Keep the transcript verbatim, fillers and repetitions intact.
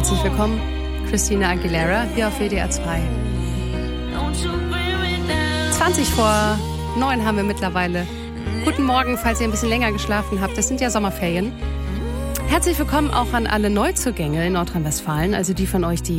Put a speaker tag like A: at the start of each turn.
A: herzlich willkommen. Christina Aguilera hier auf W D R zwei. zwanzig vor neun haben wir mittlerweile. Guten Morgen, falls ihr ein bisschen länger geschlafen habt. Das sind ja Sommerferien. Herzlich willkommen auch an alle Neuzugänge in Nordrhein-Westfalen, also die von euch, die